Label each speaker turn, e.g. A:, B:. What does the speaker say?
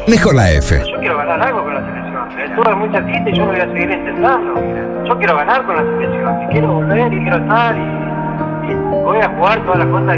A: mejor la F.
B: Yo quiero ganar algo con la selección. Estuve mucha tinta y yo lo voy a seguir intentando. Yo quiero ganar con la selección. Y quiero volver y quiero estar y voy a jugar todas las cosas